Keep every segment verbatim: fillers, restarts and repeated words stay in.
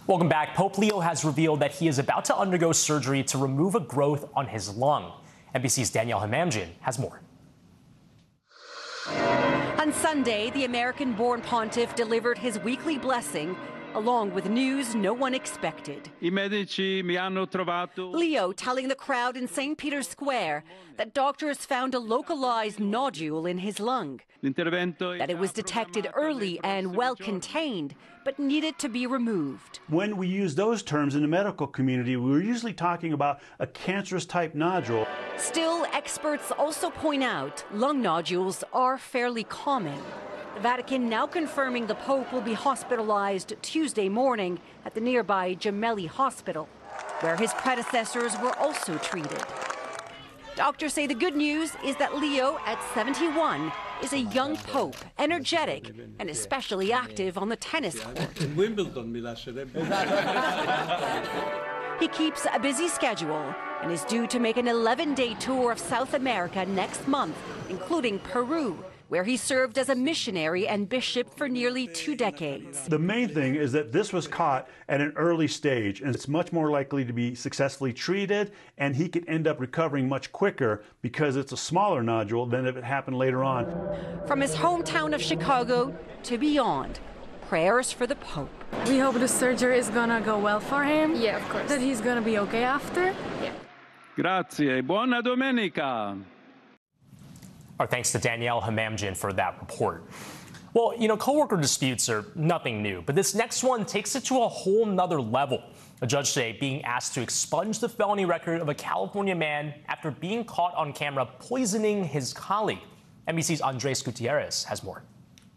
Welcome back. Pope Leo has revealed that he is about to undergo surgery to remove a growth on his lung. N B C's Danielle Hamamdjian has more. On Sunday, the American-born pontiff delivered his weekly blessing, along with news no one expected. I medici mi hanno trovato. Leo telling the crowd in Saint Peter's Square that doctors found a localized nodule in his lung, that it was detected early and well contained, but needed to be removed. When we use those terms in the medical community, we're usually talking about a cancerous type nodule. Still, experts also point out lung nodules are fairly common. The Vatican now confirming the Pope will be hospitalized Tuesday morning at the nearby Gemelli Hospital, where his predecessors were also treated. Doctors say the good news is that Leo, at seventy-one, is a young pope, energetic, and especially active on the tennis court. He keeps a busy schedule and is due to make an eleven-day tour of South America next month, including Peru, where he served as a missionary and bishop for nearly two decades. The main thing is that this was caught at an early stage, and it's much more likely to be successfully treated, and he could end up recovering much quicker because it's a smaller nodule than if it happened later on. From his hometown of Chicago to beyond, prayers for the Pope. We hope the surgery is gonna go well for him. Yeah, of course. That he's gonna be okay after. Yeah. Grazie, buona domenica. Our thanks to Danielle Hamamdjian for that report. Well, you know, coworker disputes are nothing new, but this next one takes it to a whole nother level. A judge today being asked to expunge the felony record of a California man after being caught on camera poisoning his colleague. N B C's Andres Gutierrez has more.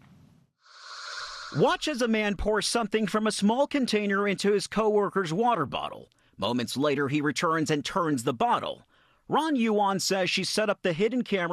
Watch as a man pours something from a small container into his coworker's water bottle. Moments later, he returns and turns the bottle. Ron Yuan says she set up the hidden camera